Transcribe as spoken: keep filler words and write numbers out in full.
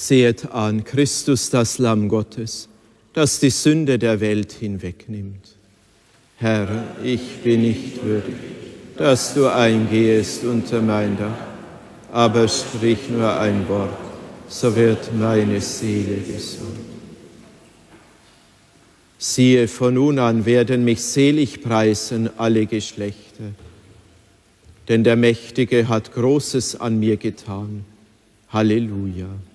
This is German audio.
Sehet an, Christus, das Lamm Gottes, das die Sünde der Welt hinwegnimmt. Herr, ich bin nicht würdig, dass du eingehest unter mein Dach, aber sprich nur ein Wort, so wird meine Seele gesund. Siehe, von nun an werden mich selig preisen alle Geschlechter, denn der Mächtige hat Großes an mir getan. Halleluja.